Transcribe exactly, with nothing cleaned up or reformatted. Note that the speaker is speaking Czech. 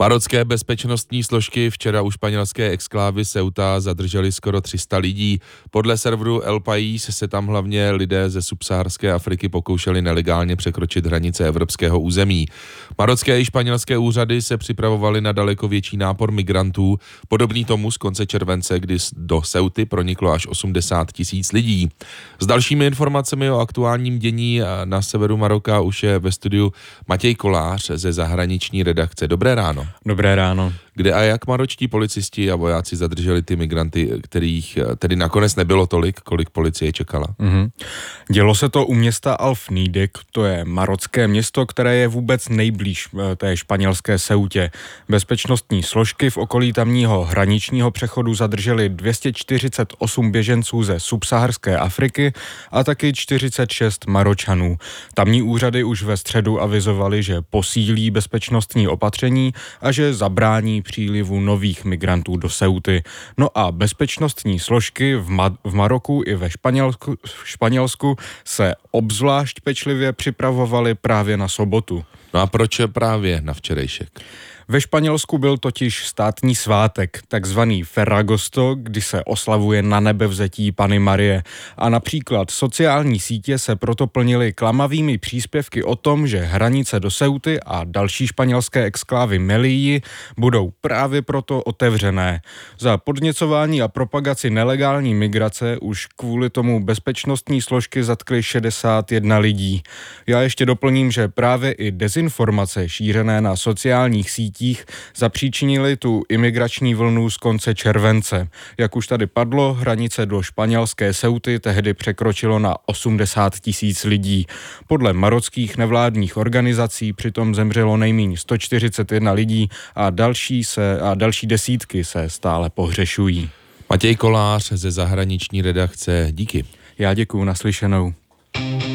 Marocké bezpečnostní složky včera u španělské exklávy Ceuta zadrželi skoro tři sta lidí. Podle serveru El País se tam hlavně lidé ze subsaharské Afriky pokoušeli nelegálně překročit hranice evropského území. Marocké i španělské úřady se připravovaly na daleko větší nápor migrantů, podobný tomu z konce července, kdy do Ceuty proniklo až osmdesát tisíc lidí. S dalšími informacemi o aktuálním dění na severu Maroka už je ve studiu Matěj Kolář ze zahraniční redakce. Dobré ráno. Dobré ráno. Kde a jak maročtí policisti a vojáci zadrželi ty migranty, kterých tedy nakonec nebylo tolik, kolik policie čekala? Mm-hmm. Dělo se to u města Al-Fnídek, to je marocké město, které je vůbec nejblíž té španělské Ceutě. Bezpečnostní složky v okolí tamního hraničního přechodu zadrželi dvě stě čtyřicet osm běženců ze subsaharské Afriky a taky čtyřicet šest Maročanů. Tamní úřady už ve středu avizovali, že posílí bezpečnostní opatření a že zabrání přílivu nových migrantů do Ceuty. No a bezpečnostní složky v, Ma- v Maroku i ve Španělsku, Španělsku se obzvlášť pečlivě připravovaly právě na sobotu. No a proč právě na včerejšek? Ve Španělsku byl totiž státní svátek, takzvaný Ferragosto, kdy se oslavuje na nebevzetí Panny Marie. A například sociální sítě se proto plnily klamavými příspěvky o tom, že hranice do Ceuty a další španělské exklávy Melilly budou právě proto otevřené. Za podněcování a propagaci nelegální migrace už kvůli tomu bezpečnostní složky zatkly šedesát jedna lidí. Já ještě doplním, že právě i dezinformace šířené na sociálních sítích zapříčinili tu imigrační vlnu z konce července. Jak už tady padlo, hranice do španělské Ceuty tehdy překročilo na osmdesát tisíc lidí. Podle marockých nevládních organizací přitom zemřelo nejméně sto čtyřicet jedna lidí a další, se, a další desítky se stále pohřešují. Matěj Kolář ze zahraniční redakce, díky. Já děkuju, naslyšenou.